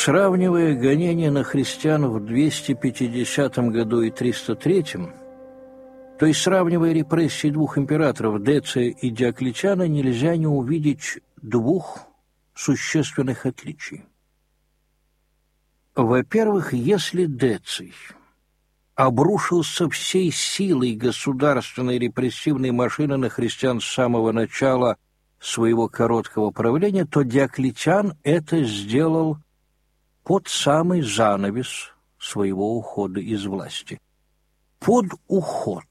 Сравнивая гонения на христиан в 250 году и 303, то есть сравнивая репрессии двух императоров Деция и Диоклетиана, нельзя не увидеть двух существенных отличий. Во-первых, если Деций обрушился всей силой государственной репрессивной машины на христиан с самого начала своего короткого правления, то Диоклетиан это сделал под самый занавес своего ухода из власти. Под уход.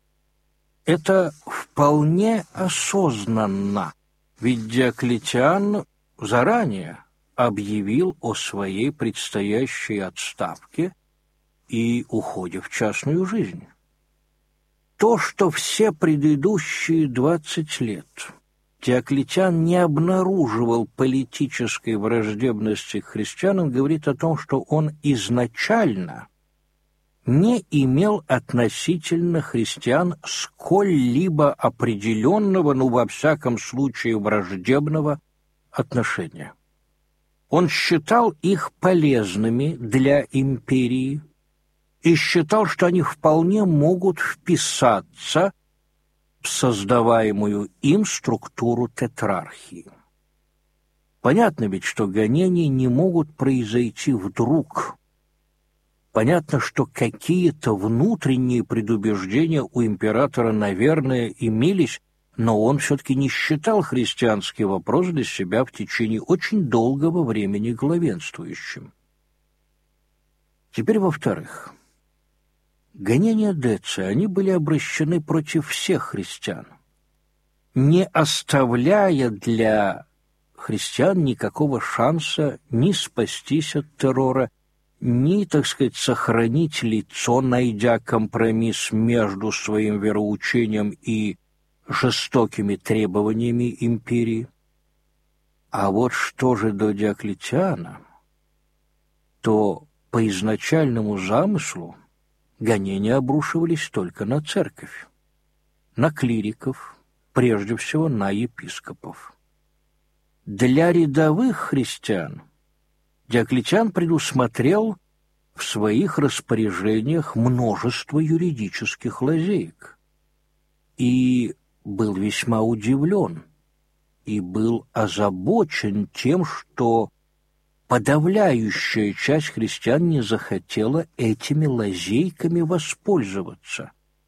Это вполне осознанно, ведь Диоклетиан заранее объявил о своей предстоящей отставке и уходе в частную жизнь. То, что все предыдущие 20 лет Диоклетиан не обнаруживал политической враждебности к христианам, говорит о том, что он изначально не имел относительно христиан сколь-либо определенного, во всяком случае враждебного отношения. Он считал их полезными для империи и считал, что они вполне могут вписаться в создаваемую им структуру тетрархии. Понятно ведь, что гонения не могут произойти вдруг. Понятно, что какие-то внутренние предубеждения у императора, наверное, имелись, но он все-таки не считал христианский вопрос для себя в течение очень долгого времени главенствующим. Теперь, во-вторых, гонения Деция, они были обращены против всех христиан, не оставляя для христиан никакого шанса ни спастись от террора, ни, так сказать, сохранить лицо, найдя компромисс между своим вероучением и жестокими требованиями империи. А вот что же до Диоклетиана, то по изначальному замыслу гонения обрушивались только на церковь, на клириков, прежде всего на епископов. Для рядовых христиан Диоклетиан предусмотрел в своих распоряжениях множество юридических лазеек и был весьма удивлен и был озабочен тем, что подавляющая часть христиан не захотела этими лазейками воспользоваться.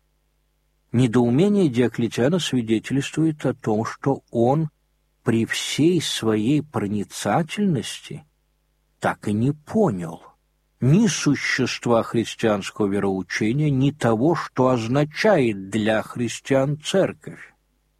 Недоумение Диоклетиана свидетельствует о том, что он при всей своей проницательности так и не понял ни существа христианского вероучения, ни того, что означает для христиан церковь.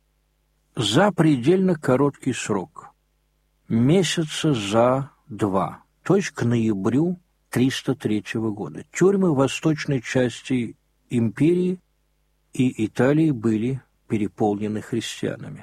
За предельно короткий срок, месяца за 2, то есть к ноябрю 303 года, тюрьмы восточной части империи и Италии были переполнены христианами.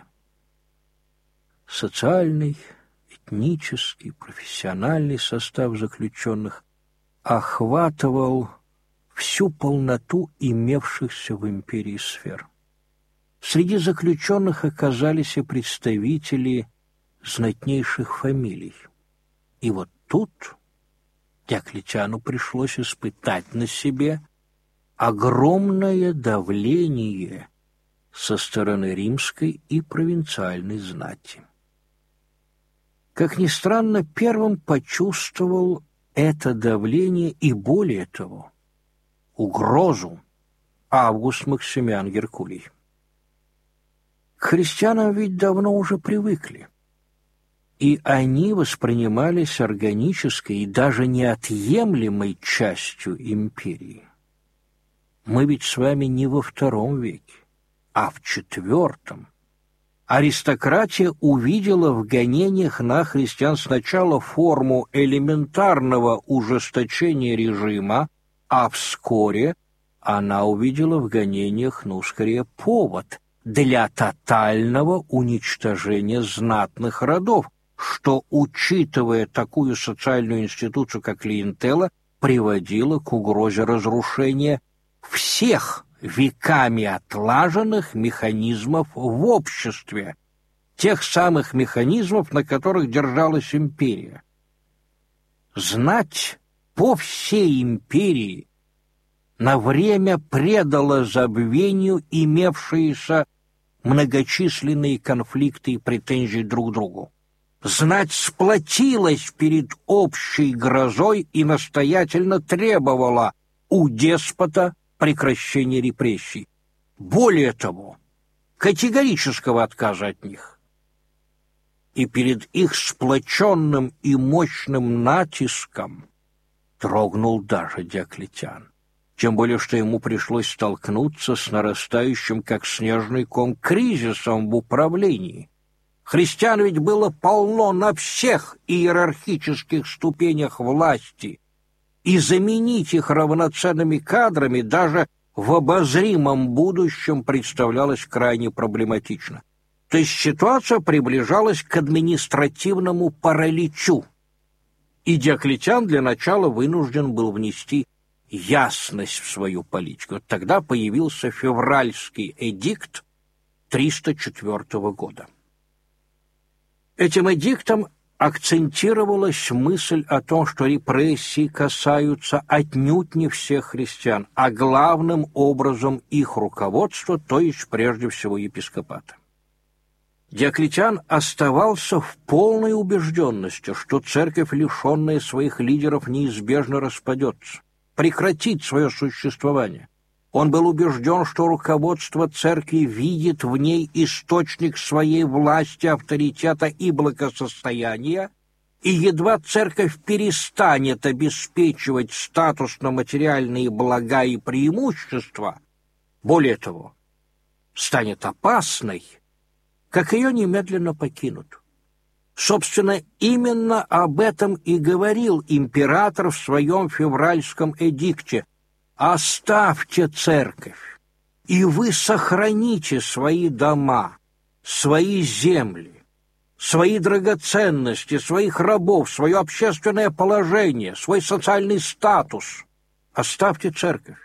Социальный, этнический, профессиональный состав заключенных охватывал всю полноту имевшихся в империи сфер. Среди заключенных оказались и представители знатнейших фамилий. И вот тут Диоклетиану пришлось испытать на себе огромное давление со стороны римской и провинциальной знати. Как ни странно, первым почувствовал это давление и, более того, угрозу Август Максимиан Геркулий. К христианам ведь давно уже привыкли, и они воспринимались органической и даже неотъемлемой частью империи. Мы ведь с вами не во II веке, а в IV. Аристократия увидела в гонениях на христиан сначала форму элементарного ужесточения режима, а вскоре она увидела в гонениях, скорее, повод для тотального уничтожения знатных родов, что, учитывая такую социальную институцию, как клиентела, приводило к угрозе разрушения всех веками отлаженных механизмов в обществе, тех самых механизмов, на которых держалась империя. знать по всей империи на время предала забвению имевшиеся многочисленные конфликты и претензии друг к другу. Знать сплотилась перед общей грозой и настоятельно требовала у деспота прекращения репрессий. Более того, категорического отказа от них. И перед их сплоченным и мощным натиском дрогнул даже Диоклетиан. Тем более, что ему пришлось столкнуться с нарастающим, как снежный ком, кризисом в управлении. Христиан ведь было полно на всех иерархических ступенях власти, и заменить их равноценными кадрами даже в обозримом будущем представлялось крайне проблематично. То есть ситуация приближалась к административному параличу, и Диоклетиан для начала вынужден был внести ясность в свою политику. Тогда появился февральский эдикт 304 года. Этим эдиктом акцентировалась мысль о том, что репрессии касаются отнюдь не всех христиан, а главным образом их руководства, то есть прежде всего епископата. Диоклетиан оставался в полной убежденности, что церковь, лишенная своих лидеров, неизбежно распадется, прекратит свое существование. Он был убежден, что руководство церкви видит в ней источник своей власти, авторитета и благосостояния, и едва церковь перестанет обеспечивать статусно-материальные блага и преимущества, более того, станет опасной, как ее немедленно покинут. Собственно, именно об этом и говорил император в своем февральском эдикте: «Оставьте церковь, и вы сохраните свои дома, свои земли, свои драгоценности, своих рабов, свое общественное положение, свой социальный статус. Оставьте церковь».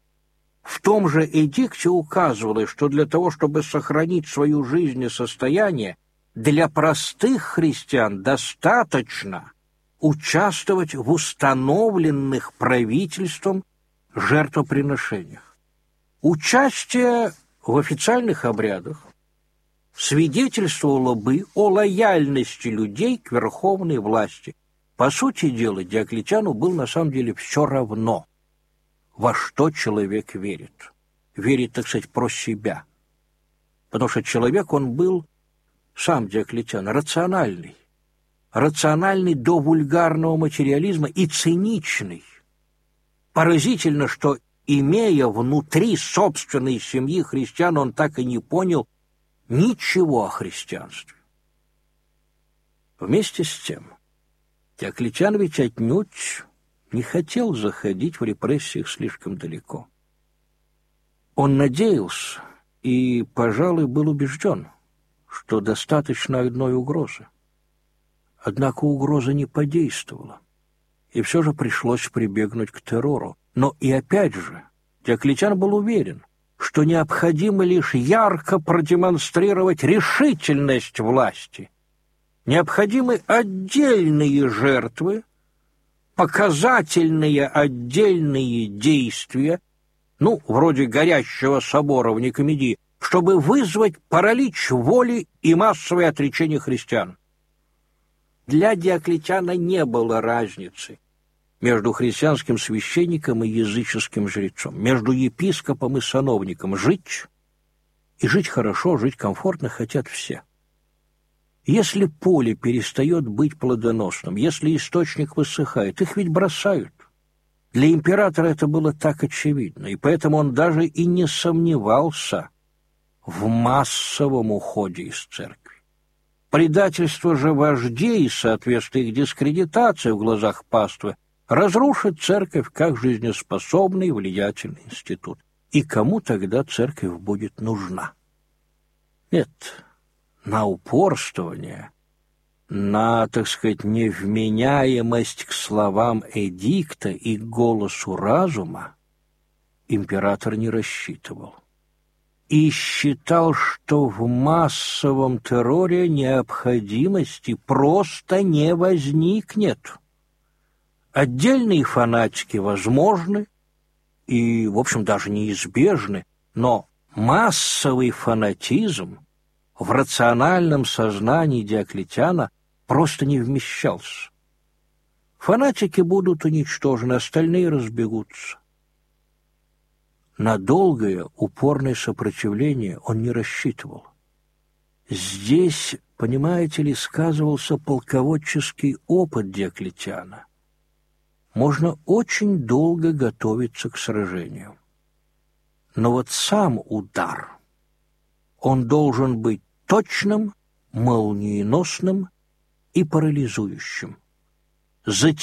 В том же эдикте указывалось, что для того, чтобы сохранить свою жизнь и состояние, для простых христиан достаточно участвовать в установленных правительством жертвоприношениях. Участие в официальных обрядах свидетельствовало бы о лояльности людей к верховной власти. По сути дела, Диоклетиану было на самом деле все равно, во что человек верит. Верит, так сказать, про себя. Потому что человек, он был, сам Диоклетиан, рациональный. Рациональный до вульгарного материализма и циничный. Поразительно, что, имея внутри собственной семьи христиан, он так и не понял ничего о христианстве. Вместе с тем, Диоклетиан ведь отнюдь не хотел заходить в репрессиях слишком далеко. Он надеялся и, пожалуй, был убежден, что достаточно одной угрозы. Однако угроза не подействовала, и все же пришлось прибегнуть к террору. Но и опять же, Диоклетиан был уверен, что необходимо лишь ярко продемонстрировать решительность власти. Необходимы отдельные жертвы, показательные отдельные действия, вроде горящего собора в Никомедии, чтобы вызвать паралич воли и массовое отречение христиан. Для Диоклетиана не было разницы между христианским священником и языческим жрецом, между епископом и сановником. Жить, и жить хорошо, жить комфортно хотят все. Если поле перестает быть плодоносным, если источник высыхает, их ведь бросают. Для императора это было так очевидно, и поэтому он даже и не сомневался в массовом уходе из церкви. Предательство же вождей и, соответственно, их дискредитация в глазах паствы разрушит церковь как жизнеспособный влиятельный институт. И кому тогда церковь будет нужна? Нет, на упорствование, на, так сказать, невменяемость к словам эдикта и к голосу разума император не рассчитывал. И считал, что в массовом терроре необходимости просто не возникнет. Отдельные фанатики возможны и, в общем, даже неизбежны, но массовый фанатизм в рациональном сознании Диоклетиана просто не вмещался. Фанатики будут уничтожены, остальные разбегутся. На долгое, упорное сопротивление он не рассчитывал. Здесь, понимаете ли, сказывался полководческий опыт Диоклетиана. Можно очень долго готовиться к сражению. Но вот сам удар, он должен быть точным, молниеносным и парализующим.